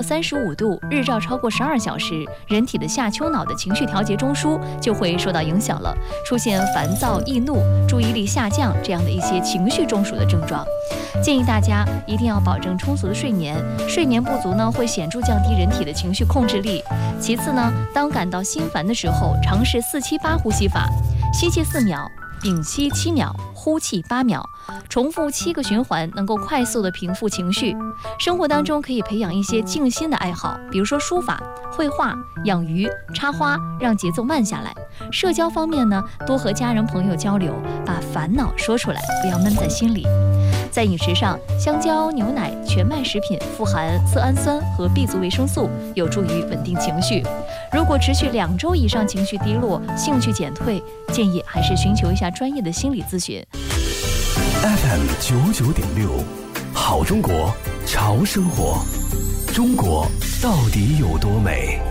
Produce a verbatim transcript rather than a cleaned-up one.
三十五度，日照超过十二小时，人体的下丘脑的情绪调节中枢就会受到影响了，出现烦躁、易怒、注意力下降这样的一些情绪中暑的症状。建议大家一定要保证充足的睡眠，睡眠不足呢会显著降低人体的情绪控制力。其次呢，当感到心烦的时候，尝试四七八呼吸法，吸气四秒，屏息七秒，呼气八秒，重复七个循环，能够快速的平复情绪。生活当中可以培养一些静心的爱好，比如说书法、绘画、养鱼、插花，让节奏慢下来。社交方面呢，多和家人朋友交流，把烦恼说出来，不要闷在心里。在饮食上，香蕉、牛奶、全麦食品富含色氨酸和 B 族维生素，有助于稳定情绪。如果持续两周以上情绪低落、兴趣减退，建议还是寻求一下专业的心理咨询。 F M 九九点六，好中国，潮生活。中国到底有多美？